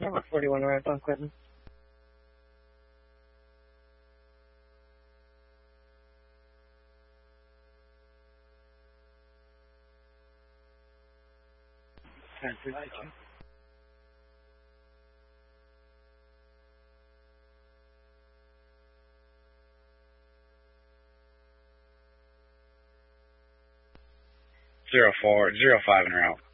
Number 41 Marathon Clinton. Zero 5 en route.